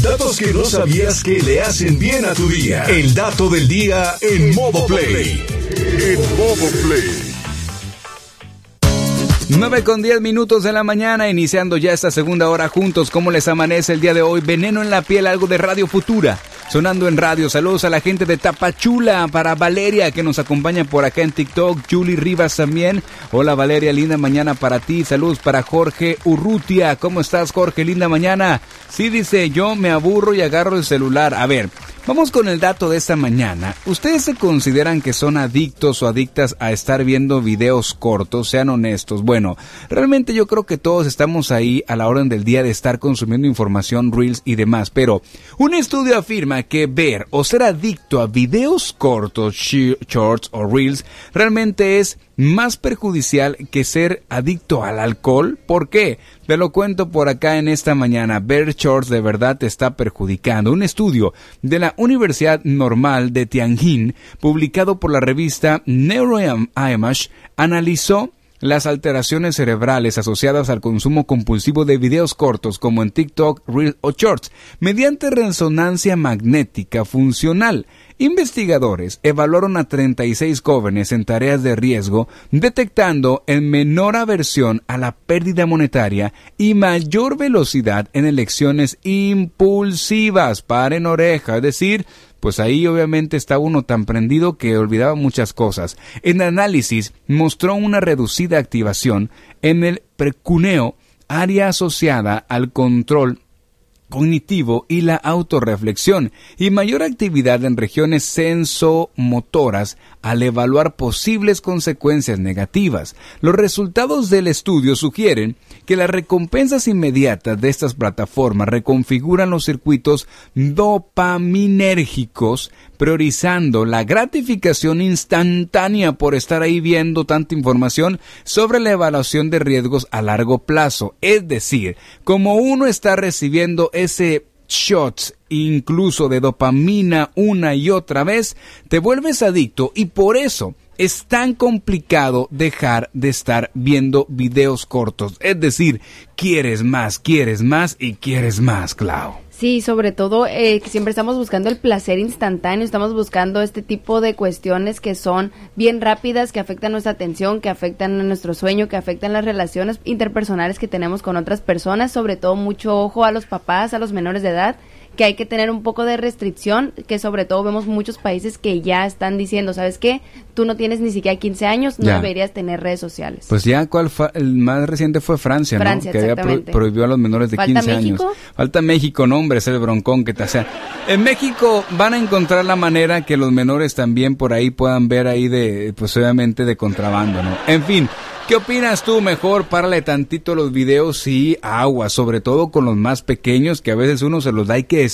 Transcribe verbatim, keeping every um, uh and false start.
Datos que no sabías que le hacen bien a tu día. El dato del día en Modo Play. En Modo Play. nueve con diez minutos de la mañana, iniciando ya esta segunda hora juntos. ¿Cómo les amanece el día de hoy? Veneno en la piel, algo de Radio Futura, sonando en radio. Saludos a la gente de Tapachula, para Valeria, que nos acompaña por acá en TikTok. Julie Rivas también. Hola Valeria, linda mañana para ti. Saludos para Jorge Urrutia. ¿Cómo estás, Jorge? Linda mañana. Sí, dice, yo me aburro y agarro el celular. A ver, vamos con el dato de esta mañana. ¿Ustedes se consideran que son adictos o adictas a estar viendo videos cortos? Sean honestos. Bueno, realmente yo creo que todos estamos ahí a la orden del día de estar consumiendo información, reels y demás. Pero un estudio afirma que ver o ser adicto a videos cortos, shorts o reels, realmente es más perjudicial que ser adicto al alcohol. ¿Por qué? Te lo cuento por acá en esta mañana. Ver shorts de verdad te está perjudicando. Un estudio de la Universidad Normal de Tianjin, publicado por la revista Neuroimage, analizó las alteraciones cerebrales asociadas al consumo compulsivo de videos cortos como en TikTok, Reels o Shorts, mediante resonancia magnética funcional. Investigadores evaluaron a treinta y seis jóvenes en tareas de riesgo, detectando en menor aversión a la pérdida monetaria y mayor velocidad en elecciones impulsivas. Paren oreja, es decir, pues ahí obviamente está uno tan prendido que olvidaba muchas cosas. El análisis mostró una reducida activación en el precuneo, área asociada al control cognitivo y la autorreflexión, y mayor actividad en regiones sensomotoras al evaluar posibles consecuencias negativas. Los resultados del estudio sugieren que las recompensas inmediatas de estas plataformas reconfiguran los circuitos dopaminérgicos, priorizando la gratificación instantánea por estar ahí viendo tanta información sobre la evaluación de riesgos a largo plazo. Es decir, como uno está recibiendo ese shots incluso de dopamina una y otra vez, te vuelves adicto, y por eso es tan complicado dejar de estar viendo videos cortos. Es decir, quieres más, quieres más y quieres más, Clau. Sí, sobre todo eh, que siempre estamos buscando el placer instantáneo, estamos buscando este tipo de cuestiones que son bien rápidas, que afectan nuestra atención, que afectan a nuestro sueño, que afectan las relaciones interpersonales que tenemos con otras personas. Sobre todo mucho ojo a los papás, a los menores de edad, que hay que tener un poco de restricción, que sobre todo vemos muchos países que ya están diciendo, ¿sabes qué? Tú no tienes ni siquiera quince años, no ya deberías tener redes sociales. Pues ya, ¿cuál fue? El más reciente fue Francia, Francia, ¿no? Que había pro- prohibió a los menores de quince años. Falta México, no, hombre, es el broncón que te hace. En México van a encontrar la manera que los menores también por ahí puedan ver ahí de, pues obviamente de contrabando, ¿no? En fin. ¿Qué opinas tú? Mejor párale tantito los videos y agua, sobre todo con los más pequeños, que a veces uno se los da y que